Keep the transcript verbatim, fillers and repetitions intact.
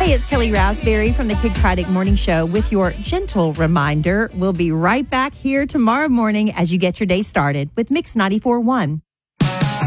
Hey, it's Kelly Raspberry from the Kid Morning Show with your gentle reminder. We'll be right back here tomorrow morning as you get your day started with Mix ninety-four point one.